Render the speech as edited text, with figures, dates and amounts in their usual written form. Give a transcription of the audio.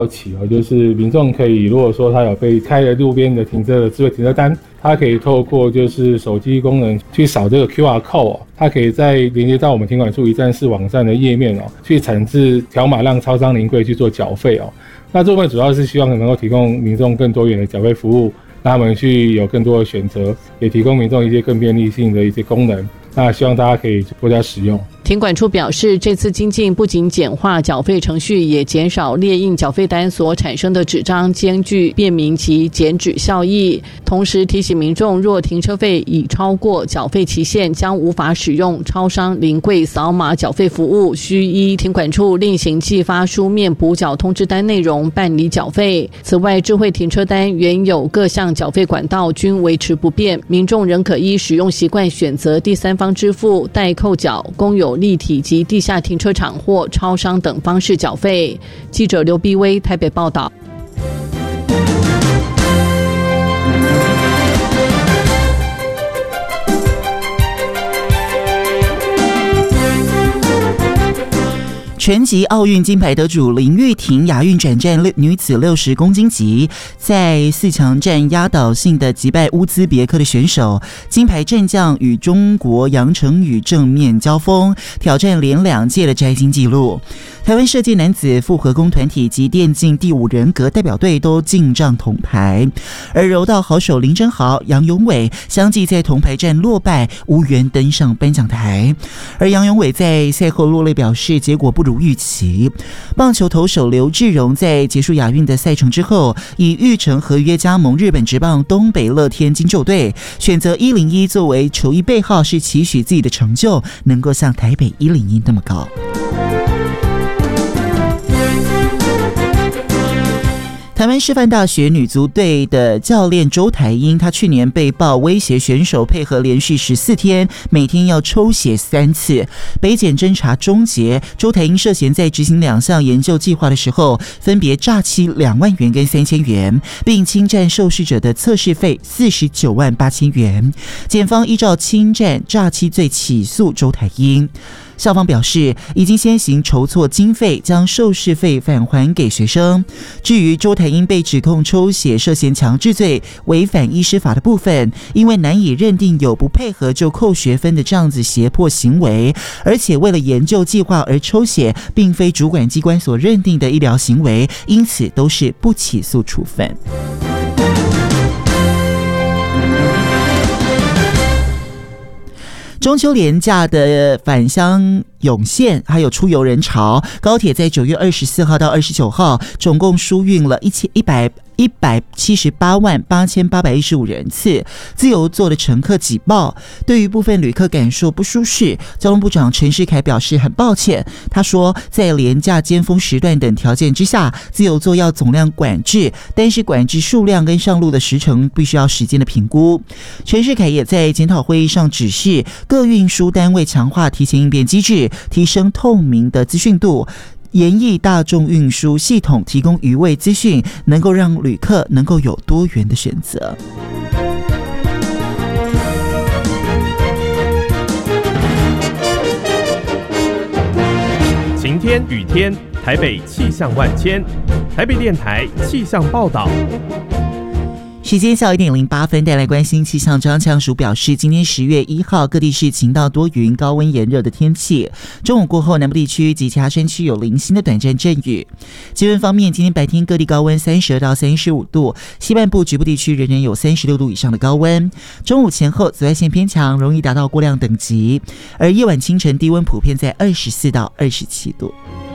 起就是民众可以，如果说他有被开了路边的停车的智慧停车单，他可以透过就是手机功能去扫这个 QR code，它可以再连接到我们停管处一站式网站的页面去产制条码让超商临柜去做缴费那这部分主要是希望能够提供民众更多元的缴费服务，让他们去有更多的选择，也提供民众一些更便利性的一些功能。那希望大家可以多加使用。 停管处表示，这次精进不仅简化缴费程序，也减少列印缴费单所产生的纸张，兼具便民及减纸效益。同时提醒民众，若停车费已超过缴费期限，将无法使用超商临柜扫码缴费服务，需依停管处另行寄发书面补缴通知单内容办理缴费。此外，智慧停车单原有各项缴费管道均维持不变，民众仍可依使用习惯选择第三方支付、代扣缴、公有立体及地下停车场或超商等方式缴费。记者刘碧薇台北报道。 拳击奥运金牌得主林玉婷亚运转战女子60公斤级，在4强战压倒性的击败乌兹别克的选手，金牌战将与中国杨成宇正面交锋，挑战连2届的摘金纪录。台湾射箭男子复合弓团体及电竞第5人格代表队都进账铜牌，而柔道好手林真豪、杨永伟相继在铜牌战落败，无缘登上颁奖台。而杨永伟在赛后落泪表示，结果不如预期。棒球投手刘志荣在结束亚运的赛程之后，以育成合约加盟日本职棒东北乐天金鹫队，选择101作为球衣背号，是期许自己的成就能够像台北101那么高。台湾师范大学女足队的教练周台英，她去年被曝威胁选手配合连续14天，每天要抽血3次。北检侦查终结，周台英涉嫌在执行2项研究计划的时候，分别诈欺2万元跟3000元，并侵占受试者的测试费49万8千元。检方依照侵占诈欺罪起诉周台英。校方表示，已经先行筹措经费，将受试费返还给学生。至于周台英被指控抽血涉嫌强制罪、违反医师法的部分，因为难以认定有不配合就扣学分的这样子胁迫行为，而且为了研究计划而抽血，并非主管机关所认定的医疗行为，因此都是不起诉处分。中秋连假的返乡涌现，还有出游人潮，高铁在9月24号到29号总共疏运了178万8815人次，自由座的乘客挤爆。对于部分旅客感受不舒适，交通部长陈世凯表示很抱歉。他说，在连假尖峰时段等条件之下，自由座要总量管制，但是管制数量跟上路的时程必须要时间的评估。陈世凯也在检讨会议上指示各运输单位强化提前应变机制，提升透明的资讯度，研议大众运输系统，提供余味资讯，能够让旅客能够有多元的选择。 晴天雨天，台北气象万千，台北电台气象报道。 时间下午1点08分，带来关心气象。中央气象署表示，今天10月1号，各地是晴到多云、高温炎热的天气。中午过后，南部地区及其他山区有零星的短暂阵雨。气温方面，今天白天各地高温32到35度，西半部局部地区仍然有36度以上的高温。中午前后，紫外线偏强，容易达到过量等级。而夜晚清晨低温普遍在24到27度。